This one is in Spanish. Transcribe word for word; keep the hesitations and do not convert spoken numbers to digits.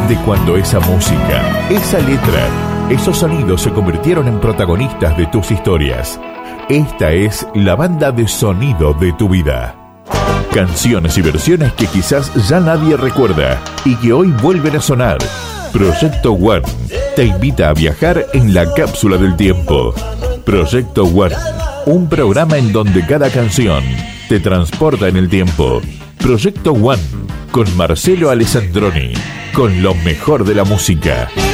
de cuando esa música, esa letra, esos sonidos se convirtieron en protagonistas de tus historias. Esta es la banda de sonido de tu vida. Canciones y versiones que quizás ya nadie recuerda y que hoy vuelven a sonar. Proyecto One te invita a viajar en la cápsula del tiempo. Proyecto One, un programa en donde cada canción te transporta en el tiempo. Proyecto One, con Marcelo Alessandroni, con lo mejor de la música.